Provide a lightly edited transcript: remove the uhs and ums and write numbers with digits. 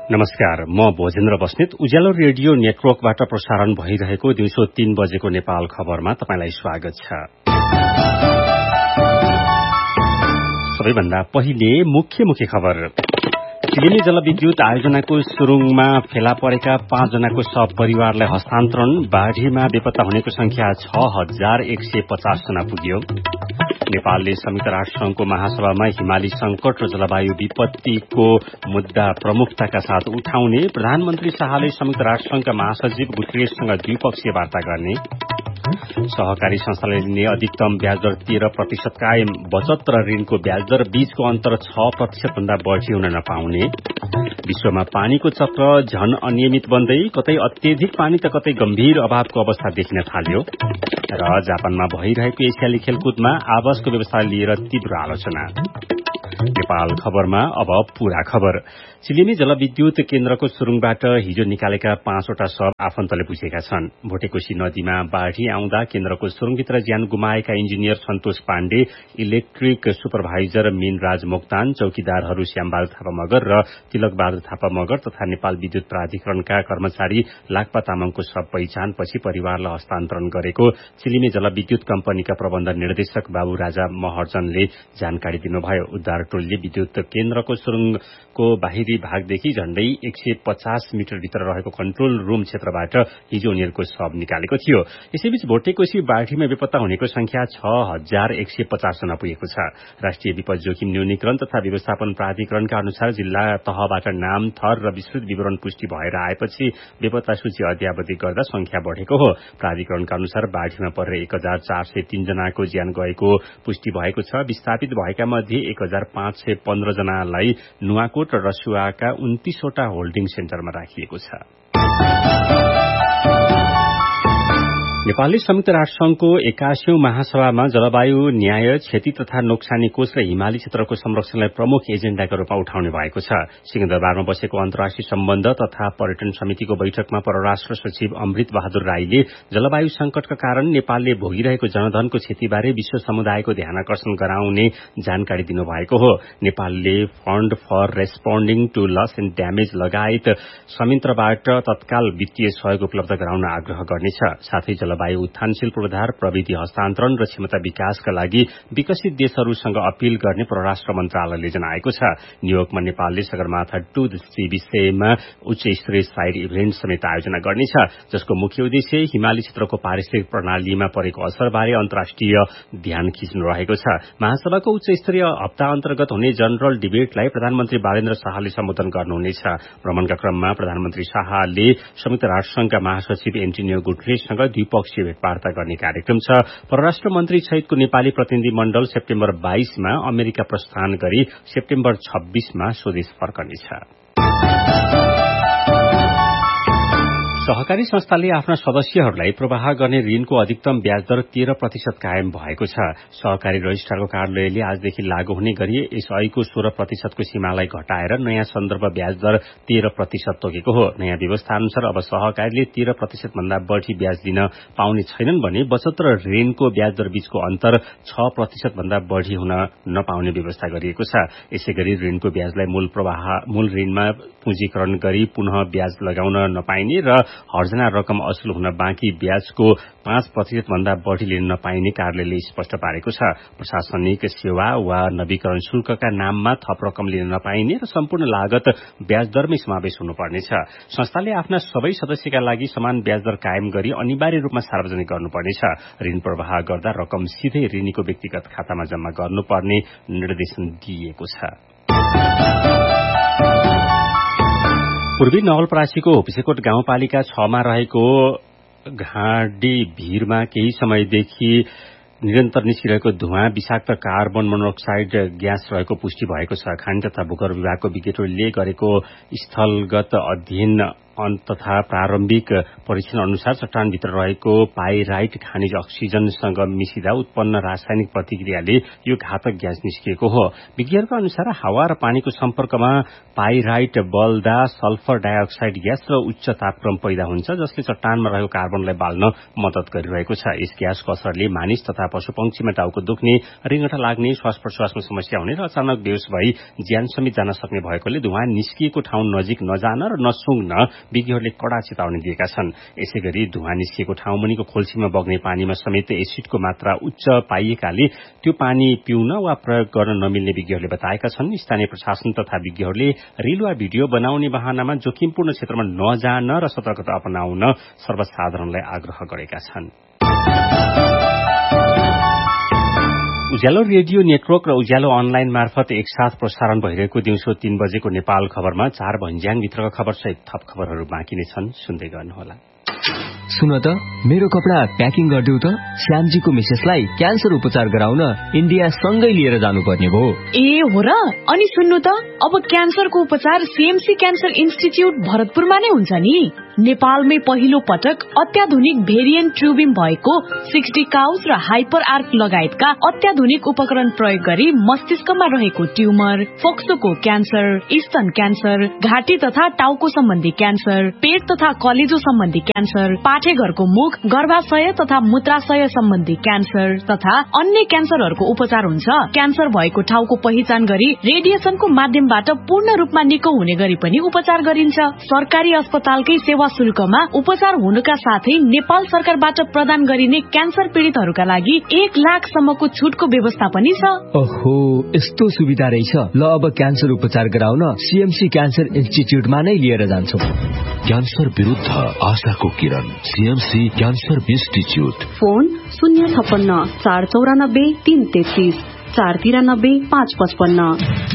नमस्कार, म भोजेन्द्र बस्नेत। उज्यालो रेडियो नेटवर्कबाट प्रसारण भइरहेको दिउँसो 3 बजेको नेपाल खबरमा तपाईंलाई स्वागत छ। सबैभन्दा पहिले मुख्य खबर। सिलिमी जलविद्युत आयोजनाको सुरुङमा फेला परेका 5 जनाको शव परिवारलाई हस्तान्तरण। बाढ़ीमा बेपत्ता हुनेको संख्या 6150 जना पुग्यो। नेपालले संयुक्त राष्ट्रसंघको महासभामा हिमाली संकट र जलवायु विपत्तिको मुद्दा प्रमुखताका साथ उठाउने। प्रधानमन्त्री शाहले संयुक्त राष्ट्रसंघका महासचिव गुटेरेससँग द्विपक्षीय वार्ता गर्ने। सहकारी संस्थाले लिने अधिकतम ब्याजदर 13% कायम। बचत र ऋणको ब्याजदर बीचको अन्तर 6% भन्दा बढ़ी हुन नपाउने। विश्वमा पानीको चक्र झन अनियमित बन्दै कतै अत्यधिक पानी त कतै गम्भीर अभावको अवस्था देखिन थाल्यो। र जापानमा भइरहेको एसियाली खेलकुदमा आवासको व्यवस्था लिएर तीव्र आलोचना। नेपाल खबरमा अब पूरा खबर। चिलिमी जलविद्युत केन्द्रको सुरुङबाट हिजो निकालेका 5 वटा शव आफन्तले बुझेका छन्। भोटेकोशी नदीमा बाढ़ी आउँदा केन्द्रको सुरुङभित्र ज्यान गुमाएका इन्जिनियर सन्तोष पाण्डे, इलेक्ट्रिक सुपरभाइजर मीनराज मोक्तान, चौकीदारहरू श्यामबहादुर थापा मगर र तिलकबहादुर थापा मगर तथा नेपाल विद्युत प्राधिकरणका कर्मचारी लाक्पा तामाङको शव पहिचानपछि परिवारलाई हस्तान्तरण गरेको चिलिमी जलविद्युत कम्पनीका प्रबन्ध निर्देशक बाबु राजा महर्जनले जानकारी दिनुभयो। उद्धार टोलीले विद्युत केन्द्रको सुरुङको बाहिरी भागदेखि झण्डै 150 मिटर भित्र रहेको कन्ट्रोल रूम क्षेत्रबाट हिजो उनीहरूको शव निकालेको थियो। यसैबीच भोटेकोशी बाढ़ीमा बेपत्ता हुनेको संख्या 6150 जना पुगेको छ। राष्ट्रिय विपद जोखिम न्यूनीकरण तथा व्यवस्थापन प्राधिकरणका अनुसार जिल्ला तहबाट नाम, थर र विस्तृत विवरण पुष्टि भएर आएपछि बेपत्ता सूची अद्यावधि गर्दा संख्या बढ़ेको हो। प्राधिकरणका अनुसार बाढ़ीमा परेर 1403 जनाको ज्यान गएको पुष्टि भएको छ। विस्थापित भएका मध्ये 1515 जनालाई नुवाकोट र रसुवाका 29 वटा होल्डिङ सेन्टरमा राखिएको छ। नेपालले संयुक्त राष्ट्रसंघको 81औं महासभामा जलवायु न्याय, क्षति तथा नोक्सानी कोष र हिमाली क्षेत्रको संरक्षणलाई प्रमुख एजेण्डाका रूपमा उठाउने भएको छ। सिंहदरबारमा बसेको अन्तर्राष्ट्रिय सम्बन्ध तथा पर्यटन समितिको बैठकमा परराष्ट्र सचिव अमृत बहादुर राईले जलवायु संकटका कारण नेपालले भोगिरहेको जनधनको क्षतिबारे विश्व समुदायको ध्यानाकर्षण गराउने जानकारी दिनुभएको हो। नेपालले fund for responding to loss and damage लगायत संयन्त्रबाट तत्काल वित्तीय सहयोग उपलब्ध गराउन आग्रह गर्नेछ। साथै जलवायु उत्थानशील पूर्वाधार, प्रविधि हस्तान्तरण र क्षमता विकासका लागि विकसित देशहरूसँग अपील गर्ने परराष्ट्र मन्त्रालयले जनाएको छ। न्यूयोर्कमा नेपालले सगरमाथा 2 विषयमा उच्च स्तरीय साइड इभेन्ट समेत आयोजना गर्नेछ, जसको मुख्य उद्देश्य हिमाली क्षेत्रको पारिस्थितिक प्रणालीमा परेको असरबारे अन्तर्राष्ट्रिय ध्यान खिच्नु रहेको छ। महासभाको उच्च स्तरीय हप्ता अन्तर्गत हुने जनरल डिबेटलाई प्रधानमन्त्री बालेन्द्र शाहले सम्बोधन गर्नुहुनेछ। भ्रमणका क्रममा प्रधानमन्त्री शाहले संयुक्त राष्ट्रसंघका महासचिव एन्टोनियो गुटेरेससँग द्विपक्षीय भेटवार्ता गर्ने कार्यक्रम छ। परराष्ट्र मन्त्री सहितको नेपाली प्रतिनिधि मण्डल सेप्टेम्बर 22 मा अमेरिका प्रस्थान गरी सेप्टेम्बर 26 मा स्वदेश फर्कनेछ। सहकारी संस्थाले आफ्ना सदस्यहरूलाई प्रवाह गर्ने ऋणको अधिकतम ब्याजदर 13% कायम भएको छ। सहकारी रजिस्ट्रारको कार्यालयले आजदेखि लागू हुने गरी यस ऐको 16% को सीमालाई घटाएर नयाँ सन्दर्भ ब्याजदर 13% तोकेको हो। नयाँ व्यवस्था अनुसार अब सहकारीले 13% भन्दा बढ़ी ब्याज दिन पाउने छैनन् भने बचत र ऋणको ब्याजदर बीचको अन्तर 6% भन्दा बढ़ी हुन नपाउने व्यवस्था गरिएको छ। यसैगरी ऋणको ब्याजलाई मूल ऋणमा पुँजीकरण गरी पुनः ब्याज लगाउन नपाइने र हर्जना रकम असुल हुन बाँकी ब्याजको 5% भन्दा बढ़ी लिन नपाइने कार्यालयले स्पष्ट पारेको छ। प्रशासनिक सेवा वा नवीकरण शुल्कका नाममा थप रकम लिन नपाइने र सम्पूर्ण लागत ब्याजदरमै समावेश हुनुपर्नेछ। संस्थाले आफ्ना सबै सदस्यका लागि समान ब्याजदर कायम गरी अनिवार्य रूपमा सार्वजनिक गर्नुपर्नेछ। ऋण प्रवाह गर्दा रकम सिधै ऋणीको व्यक्तिगत खातामा जम्मा गर्नुपर्ने निर्देशन दिइएको छ। पूर्वी नवलपरासीको होपिसेकोट गाउँपालिका 6 मा रहेको घाँडी भीरमा केही समयदेखि निरन्तर निस्किरहेको धुवाँ विषाक्त कार्बन मोनोक्साइड ग्यास रहेको पुष्टि भएको छ। खानी तथा भूगर्भ विभागको विज्ञहरूले गरेको स्थलगत अध्ययन अन्त तथा प्रारम्भिक परीक्षण अनुसार चट्टानभित्र रहेको पाइराइट खनिज अक्सिजनसँग मिसिदा उत्पन्न रासायनिक प्रतिक्रियाले यो घातक ग्यास निस्किएको हो। विज्ञहरूको अनुसार हावा र पानीको सम्पर्कमा पाइराइट बल्दा सल्फर डाइअक्साइड ग्यास र उच्च तापक्रम पैदा हुन्छ, जसले चट्टानमा रहेको कार्बनलाई बाल्न मद्दत गरिरहेको छ। यस ग्यासको असरले मानिस तथा पशुपक्षीमा टाउको दुख्ने, रिङ्गटा लाग्ने, श्वास प्रश्वासमा समस्या हुने र अचानक बेहोस भई ज्यान समेत जान सक्ने भएकोले धुवाँ निस्किएको ठाउँ नजिक नजान र नसुङ्न विज्ञहरूले कड़ा चेतावनी दिएका छन्। यसैगरी धुवाँ निस्किएको ठाउँ मुनिको खोल्सीमा बग्ने पानीमा समेत एसिडको मात्रा उच्च पाइएकाले त्यो पानी पिउन वा प्रयोग गर्न नमिल्ने विज्ञहरूले बताएका छन्। स्थानीय प्रशासन तथा विज्ञहरूले रिल वा भिडियो बनाउने बहानामा जोखिमपूर्ण क्षेत्रमा नजान र सतर्कता अपनाउन सर्वसाधारणलाई आग्रह गरेका छन्। उज्यालो रेडियो नेटवर्क र उज्यालो अनलाइन मार्फत एकसाथ प्रसारण भइरहेको दिउँसो 3 बजेको नेपाल खबरमा 4 भन्ज्याङभित्रका खबरसहित थप खबरहरू बाँकी नै छन्, सुन्दै गर्नुहोला। सुन त, मेरो कपडा प्याकिङ गरिदेऊ त। श्यामजीको मिसेसलाई क्यान्सर उपचार गराउन इन्डिया सँगै लिएर जानुपर्ने भयो। ए हो र? अनि सुन्नु त, अब क्यान्सरको उपचार सीएमसी क्यान्सर इन्स्टिच्युट भरतपुरमा नै हुन्छ नि। नेपालमै पहिलो पटक अत्याधुनिक भेरिएन्ट ट्युबिङ भएको 60 काउज र हाइपर आर्क लगायतका अत्याधुनिक उपकरण प्रयोग गरी मस्तिष्कमा रहेको ट्युमर, फोक्सोको क्यान्सर, स्तन क्यान्सर, घाँटी तथा टाउको सम्बन्धी क्यान्सर, पेट तथा कलेजो सम्बन्धी क्यान्सर, पाठेघरको मुख, गर्भाशय तथा मूत्राशय सम्बन्धी क्यान्सर तथा अन्य क्यान्सरहरूको उपचार हुन्छ। क्यान्सर भएको ठाउँको पहिचान गरी रेडिएसनको माध्यमबाट पूर्ण रूपमा निको हुने गरी पनि उपचार गरिन्छ। सरकारी अस्पतालकै सेवा शुल्कमा उपचार हुनुका साथै नेपाल सरकारबाट प्रदान गरिने क्यान्सर पीड़ितहरूका लागि 1 लाखसम्मको छुटको व्यवस्था पनि छ। ओहो, यस्तो सुविधा रहेछ। ल, अब क्यान्सर उपचार गराउन सीएमसी क्यान्सर इन्स्टिच्युटमा नै लिएर जान्छु। क्यान्सर विरुद्ध आशाको किरण, सीएमसी क्यान्सर इन्स्टिच्युट। फोन 056 494 333 493 555।